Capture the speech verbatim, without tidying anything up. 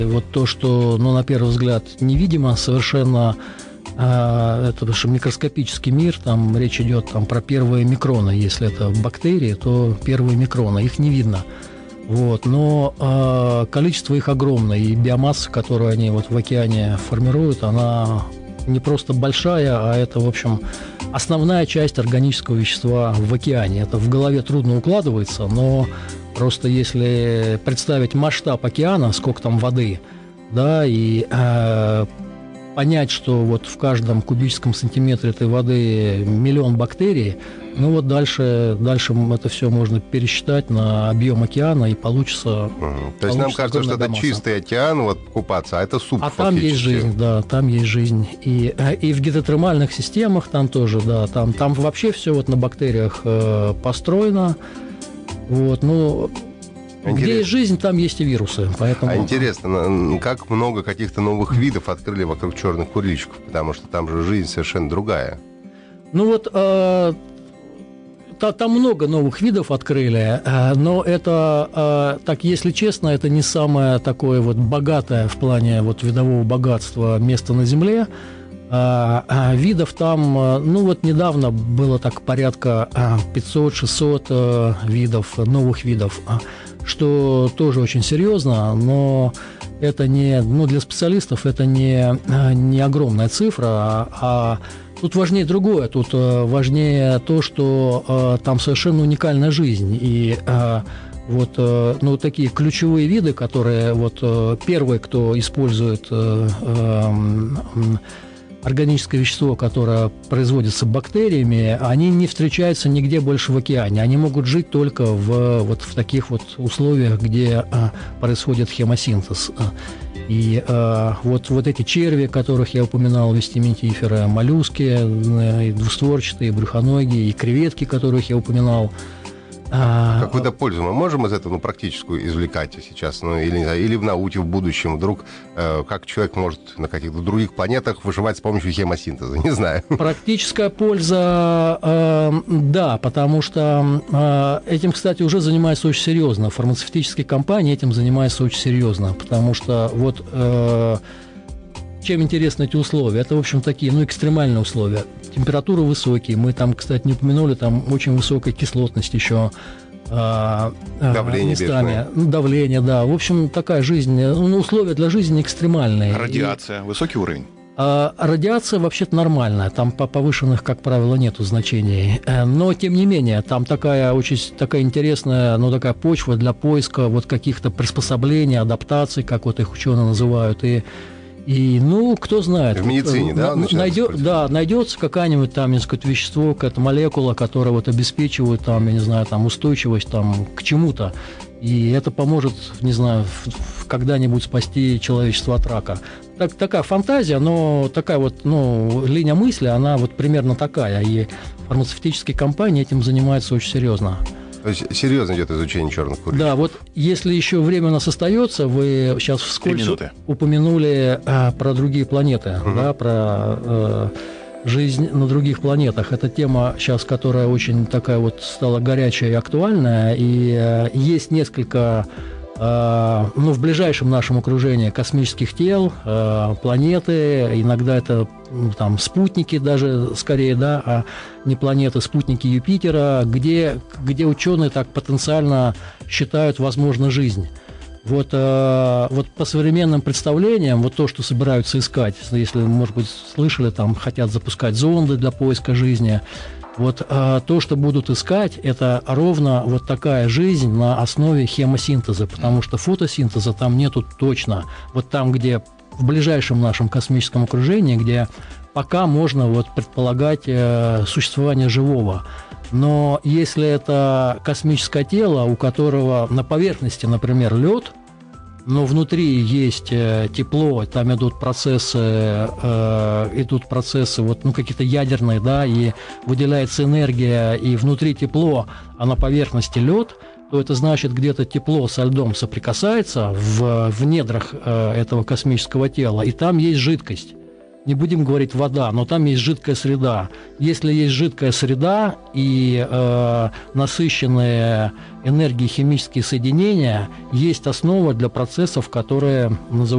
Вот то, что, ну, на первый взгляд, невидимо, совершенно, э, это потому что микроскопический мир, там речь идет там, про первые микроны. Если это бактерии, то первые микроны, их не видно. Вот, но э, количество их огромное, и биомасса, которую они вот в океане формируют, она не просто большая, а это, в общем, основная часть органического вещества в океане. Это в голове трудно укладывается, но просто если представить масштаб океана, сколько там воды, да, и э, понять, что вот в каждом кубическом сантиметре этой воды миллион бактерий, ну вот дальше, дальше это все можно пересчитать на объем океана, и получится... Угу. То есть нам кажется, что это масса. Чистый океан, вот купаться, а это суп А фактически. там есть жизнь, да, там есть жизнь. И, и в гидротермальных системах там тоже, да, там, там вообще все вот на бактериях э, построено. Вот, ну... Интересно. Где есть жизнь, там есть и вирусы. Поэтому... А интересно, как много каких-то новых видов открыли вокруг черных курличиков, потому что там же жизнь совершенно другая. Ну вот, э, та, там много новых видов открыли, э, но это, э, так если честно, это не самое такое вот богатое в плане вот видового богатства место на Земле. Э, э, видов там, э, ну вот недавно было так порядка э, пятьсот-шестьсот э, видов, новых видов, что тоже очень серьезно, но это не, ну, для специалистов это не, не огромная цифра, а, а тут важнее другое, тут важнее то, что а, там совершенно уникальная жизнь, и а, вот, а, ну, такие ключевые виды, которые вот а, первые, кто использует а, а, органическое вещество, которое производится бактериями, они не встречаются нигде больше в океане. Они могут жить только в, вот в таких вот условиях, где а, происходит хемосинтез. И а, вот, вот эти черви, которых я упоминал, вестиментиферы, моллюски, и двустворчатые, и брюхоногие, и креветки, которых я упоминал. Какую-то пользу мы можем из этого, ну, практическую извлекать сейчас, ну, или, не знаю, или в науке в будущем вдруг, э, как человек может на каких-то других планетах выживать с помощью хемосинтеза, не знаю. Практическая польза, э, да, потому что э, этим, кстати, уже занимаются очень серьезно. Фармацевтические компании этим занимаются очень серьезно, потому что вот... Э, чем интересны эти условия? Это, в общем, такие, ну, экстремальные условия. Температуры высокие. Мы там, кстати, не упомянули, там очень высокая кислотность еще. Э, давление местами. Ну, давление, да. В общем, такая жизнь, ну, условия для жизни экстремальные. Радиация, и... высокий уровень. А радиация вообще-то нормальная, там по повышенных, как правило, нету значений. Но, тем не менее, там такая очень такая интересная, ну, такая почва для поиска вот каких-то приспособлений, адаптаций, как вот их ученые называют, и И, ну, кто знает. В медицине, да? Найдет, да, найдется какое-нибудь там, сказать, вещество, какая-то молекула, которая вот обеспечивает там, я не знаю, там устойчивость там к чему-то. И это поможет, не знаю, когда-нибудь спасти человечество от рака. Так, такая фантазия, но такая вот, ну, линия мысли, она вот примерно такая. И фармацевтические компании этим занимаются очень серьезно. То есть серьезно идет изучение черных курличиков. Да, вот если еще время у нас остается, вы сейчас вскользь упомянули а, про другие планеты, угу. да, про а, жизнь на других планетах. Это тема сейчас, которая очень такая вот стала горячая и актуальная, и а, есть несколько, а, ну, в ближайшем нашем окружении космических тел, а, планеты, иногда это там спутники даже скорее, да, а не планеты, спутники Юпитера, где, где ученые так потенциально считают возможна жизнь. Вот, э, вот по современным представлениям, вот то, что собираются искать, если, может быть, слышали, там хотят запускать зонды для поиска жизни, вот э, то, что будут искать, это ровно вот такая жизнь на основе хемосинтеза, потому что фотосинтеза там нету точно. Вот там, где в ближайшем нашем космическом окружении, где пока можно вот предполагать э, существование живого. Но если это космическое тело, у которого на поверхности, например, лед, но внутри есть э, тепло, там идут процессы, э, идут процессы вот, ну, какие-то ядерные, да, и выделяется энергия, и внутри тепло, а на поверхности лед, то это значит, где-то тепло со льдом соприкасается в, в недрах э, этого космического тела, и там есть жидкость. не будем говорить вода, но там есть жидкая среда. Если есть жидкая среда и э, насыщенные энергией химические соединения, есть основа для процессов, которые называются